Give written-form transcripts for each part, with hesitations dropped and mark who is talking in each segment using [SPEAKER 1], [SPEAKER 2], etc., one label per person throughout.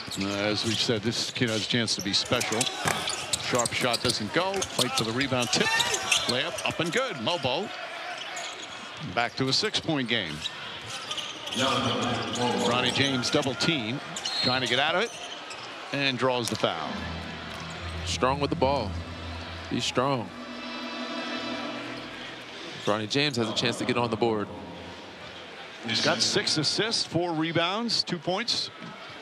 [SPEAKER 1] As we've said, this kid has a chance to be special. Sharp shot doesn't go. Fight for the rebound. Tip. Layup up and good. Mobo. Back to a 6-point game. Ronnie James double team. Trying to get out of it. And draws the foul.
[SPEAKER 2] Strong with the ball. He's strong. Ronnie James has a chance to get on the board.
[SPEAKER 1] He's got 6 assists, 4 rebounds, 2 points.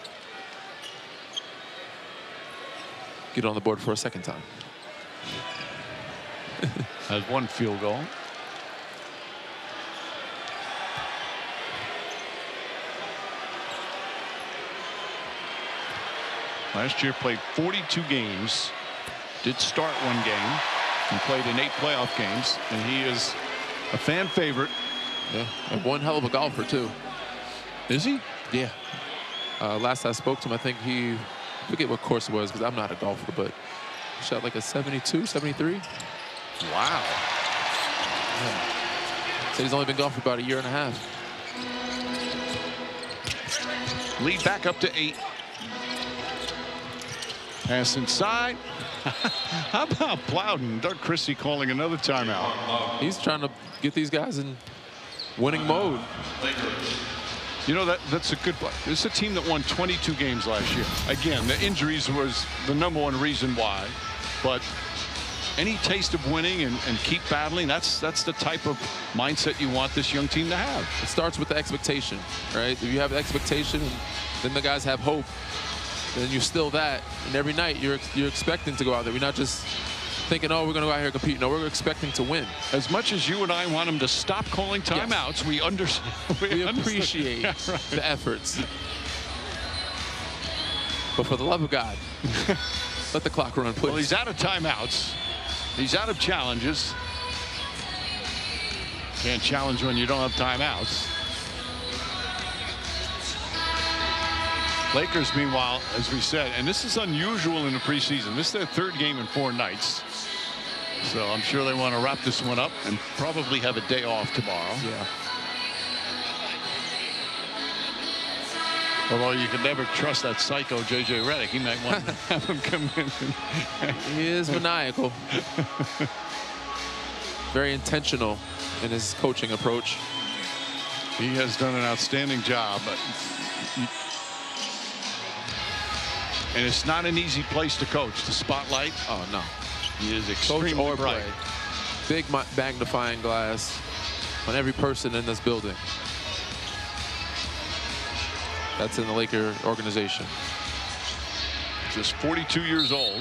[SPEAKER 2] Get on the board for a second time.
[SPEAKER 1] Has 1 field goal. Last year played 42 games. Did start 1 game. And played in 8 playoff games. And he is a fan favorite.
[SPEAKER 2] Yeah, and one hell of a golfer too.
[SPEAKER 1] Is he?
[SPEAKER 2] Yeah. Last I spoke to him, I think I forget what course it was because I'm not a golfer, but he shot like a 72, 73.
[SPEAKER 1] Wow.
[SPEAKER 2] Yeah. So he's only been golfing for about 1.5 years.
[SPEAKER 1] Lead back up to 8. Pass inside. How about Plowden? Doug Christie calling another timeout.
[SPEAKER 2] He's trying to get these guys in winning mode.
[SPEAKER 1] You know, that's a good one. This is a team that won 22 games last year. Again, the injuries was the #1 reason why. But any taste of winning and keep battling, that's the type of mindset you want this young team to have.
[SPEAKER 2] It starts with the expectation, right? If you have expectation, then the guys have hope. Then you still that, and every night you're expecting to go out there. We're not just thinking, oh, we're going to go out here and compete. No, we're expecting to win.
[SPEAKER 1] As much as you and I want them to stop calling timeouts, yes, we understand.
[SPEAKER 2] We appreciate the efforts. But for the love of God, let the clock run, please.
[SPEAKER 1] Well, he's out of timeouts. He's out of challenges. Can't challenge when you don't have timeouts. Lakers, meanwhile, as we said, and this is unusual in the preseason. This is their 3rd game in 4 nights. So I'm sure they want to wrap this one up and probably have a day off tomorrow.
[SPEAKER 2] Yeah.
[SPEAKER 1] Although you can never trust that psycho J.J. Redick. He might want to have him come in.
[SPEAKER 2] He is maniacal. Very intentional in his coaching approach.
[SPEAKER 1] He has done an outstanding job. But and it's not an easy place to coach. The spotlight.
[SPEAKER 2] Oh, no.
[SPEAKER 1] He is extremely
[SPEAKER 2] coach or
[SPEAKER 1] bright.
[SPEAKER 2] Big magnifying glass on every person in this building. That's in the Laker organization.
[SPEAKER 1] Just 42 years old.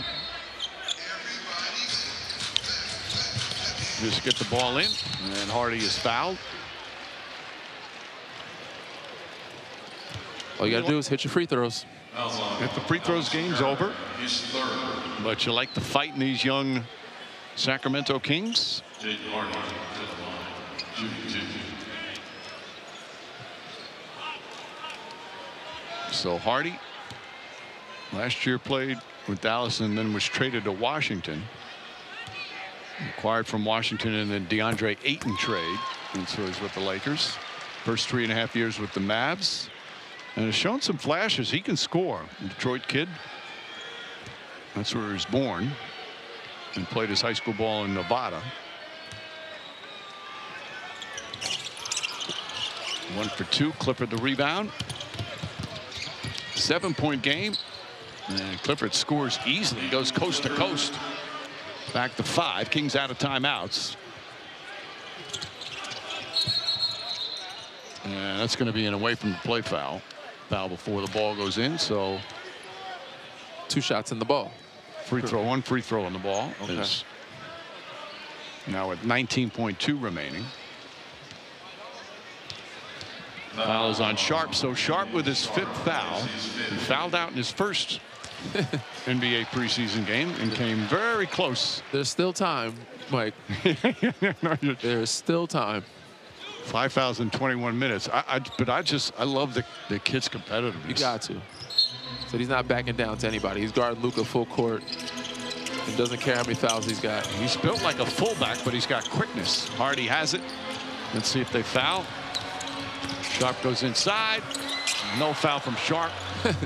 [SPEAKER 1] Just get the ball in, and Hardy is fouled.
[SPEAKER 2] All you got to do is hit your free throws.
[SPEAKER 1] If the free throws game's over, but you like the fight in these young Sacramento Kings. So Hardy last year played with Dallas and then was traded to Washington. Acquired from Washington in the DeAndre Ayton trade. And so he's with the Lakers. First 3.5 years with the Mavs. And has shown some flashes. He can score. Detroit kid. That's where he was born. And played his high school ball in Nevada. 1 for 2. Clifford the rebound. 7-point game. And Clifford scores easily. He goes coast to coast. Back to 5. Kings out of timeouts. And that's going to be an away from the play foul. Foul before the ball goes in. So
[SPEAKER 2] 2 shots in the ball.
[SPEAKER 1] Free throw. 1 free throw in the ball.
[SPEAKER 2] Okay.
[SPEAKER 1] Is now at 19.2 remaining. Foul is on Sharp. So Sharp with his 5th foul. He fouled out in his first NBA preseason game and came very close.
[SPEAKER 2] There's still time, Mike. There's still time.
[SPEAKER 1] 5 fouls in 21 minutes. But I love the kid's competitiveness.
[SPEAKER 2] You got to. So he's not backing down to anybody. He's guarding Luka full court. He doesn't care how many fouls he's got.
[SPEAKER 1] He's built like a fullback, but he's got quickness. Hardy has it. Let's see if they foul. Sharp goes inside. No foul from Sharp.